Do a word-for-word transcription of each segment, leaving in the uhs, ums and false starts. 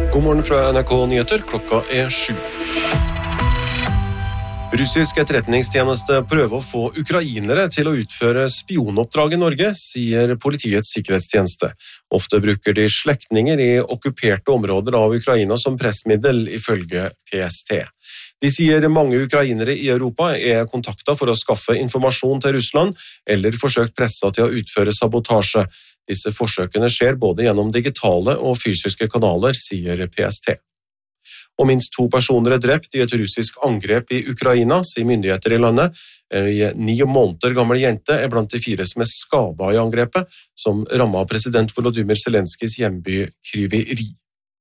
God morgen fra N R K Nyheter, klokka er sju. Russisk etterretningstjeneste prøver å få ukrainere til å utføre spionoppdrag i Norge, sier politiets sikkerhetstjeneste. Ofte bruker de slektninger i okkuperte områder av Ukraina som pressmiddel, ifølge P S T. De sier mange ukrainere i Europa er kontaktet for å skaffe informasjon til Russland, eller forsøkt presset til å utføre sabotasje. Disse forsøkene skjer både gjennom digitale og fysiske kanaler, sier P S T. Og minst to personer er drept i et russisk angrep i Ukraina, sier myndigheter i landet. En ni måneder gammel jente er blant de fire som er skadet i angrepet, som rammet president Volodymyr Zelenskys hjemby Kryvyi Rih.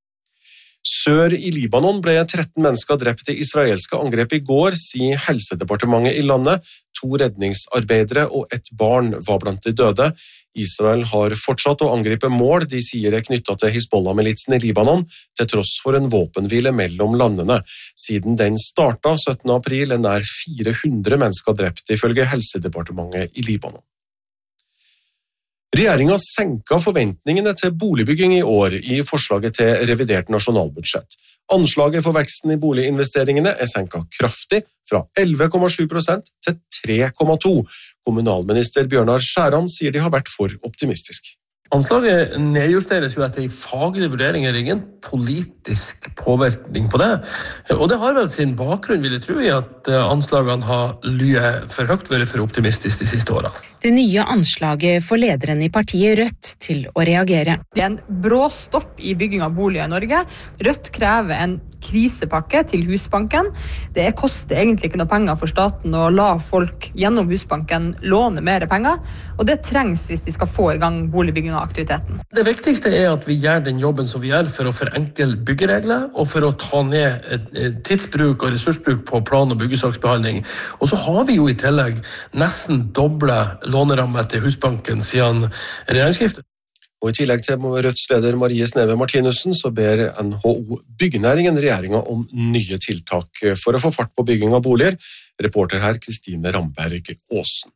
Sør i Libanon ble tretten mennesker drept i israelske angrep i går, sier helsedepartementet i landet. To redningsarbeidere og et barn var blant de døde. Israel har fortsatt å angripe mål de sier er knyttet til Hizbollah-militsen i Libanon, til tross for en våpenhvile mellom landene. Siden den startet syttende april er nær fire hundre mennesker drept, ifølge helsedepartementet i Libanon. Regjeringen senket forventningene til boligbygging i år i forslaget til revidert nasjonalbudsjett. Anslaget for veksten i boliginvesteringene er senket kraftig, fra elleve komma sju prosent til tre komma to. Kommunalminister Bjørnar Skjæran sier de har vært for optimistisk. Anslaget nedjusteres jo etter faglige vurderinger, ingen politisk påvirkning på det. Og det har vel sin bakgrunn, vil jeg tro, i at anslagene har lyet for høyt, vært for optimistisk de siste årene. Det nye anslaget får lederen i partiet Rødt til å reagere. Det er en brå stopp i bygging av boliger i Norge. Rødt krever en krisepakke til Husbanken. Det koster egentlig ikke noe penger for staten å la folk gjennom Husbanken låne mer penger, og det trengs hvis vi skal få i gang boligbygging av aktiviteten. Det viktigste er at vi gjør den jobben som vi gjør for å forenkle byggeregler, og for å ta ned tidsbruk og ressursbruk på plan- og byggesaksbehandling. Og så har vi jo i tillegg nesten doble lånerammer til Husbanken siden regjeringsskiftet. Og i tillegg til Rødts leder Marie Sneve Martinussen, så ber N H O Byggenæringen regjeringen om nye tiltak for å få fart på bygging av boliger. Reporter her, Kristine Ramberg Aasen.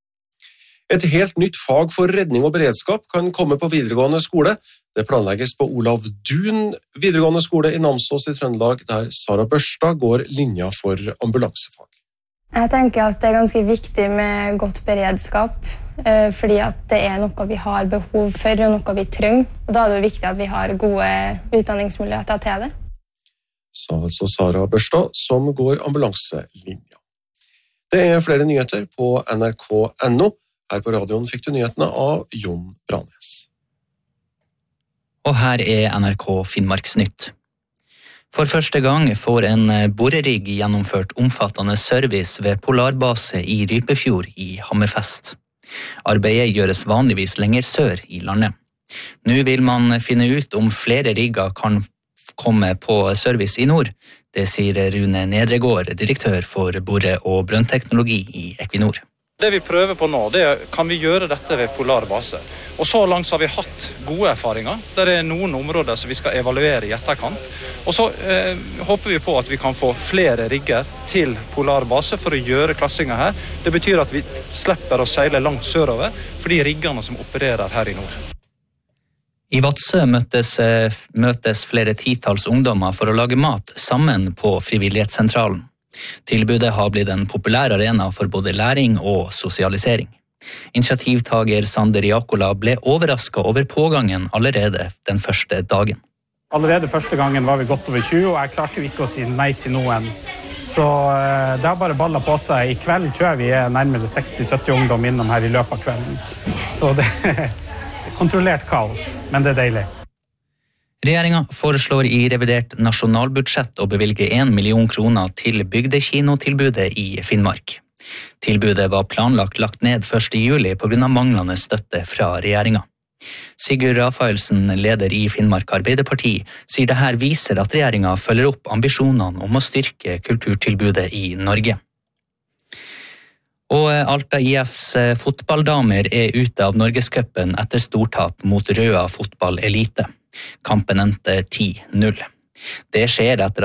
Et helt nytt fag for redning og beredskap kan komme på videregående skole. Det planlegges på Olav Duun videregående skole i Namsos i Trøndelag, der Sara Børstad går linja for ambulansefag. Jeg tenker at det er ganske viktig med godt beredskap, fordi at det er noe vi har behov for og noe vi trenger. Og da er det viktig at vi har gode utdanningsmuligheter til det. Sa altså Sara Børstad, som går ambulanselinja. Det er flere nyheter på N R K punktum N O. Her på radioen fikk du nyhetene av Jon Branes. Og her er N R K Finnmarksnytt. For første gang får en borerigg gjennomført omfattende service ved Polarbase i Rypefjord i Hammerfest. Arbeidet gjøres vanligvis lenger sør i landet. Nå vil man finne ut om flere rigger kan komme på service i nord. Det sier Rune Nedregård, direktør for bore- og brønnteknologi i Equinor. Det vi prøver på nå, det er kan vi gjøre dette ved Polarbase. Og så langt så har vi hatt gode erfaringer. Der er noen områder som vi skal evaluere i etterkant. Og så eh, håper vi på at vi kan få flere rigger til Polarbase for å gjøre klassinga her. Det betyr at vi slipper å seile langt sørover for de riggene som opererer her i nord. I Vadsø møtes, møtes flere titalls ungdommer for å lage mat sammen på frivillighetssentralen. Tilbudet har blitt en populær arena for både læring og sosialisering. Initiativtager Sander Jakola ble overrasket over pågangen allerede den første dagen. Allerede første gangen var vi godt over tjue, og jeg klarte jo ikke å si nei til noen. Så det har bare ballet på seg. I kveld tror jeg vi er nærmere seksti til sytti ungdom innom her i løpet av kvelden. Så det er kontrollert kaos, men det er deilig. Regjeringen foreslår i revidert nasjonalbudsjett å bevilge en million kroner til bygdekinotilbudet i Finnmark. Tilbudet var planlagt lagt ned første juli på grunn av manglende støtte fra regjeringen. Sigurd Rafaelsen, leder i Finnmark Arbeiderparti, sier det her viser at regjeringen følger opp ambisjonene om å styrke kulturtilbudet i Norge. Og Alta I Fs fotballdamer er ute av Norgescupen etter stortap mot Røa fotball elite. Kampen endte ti null. Det skjer etter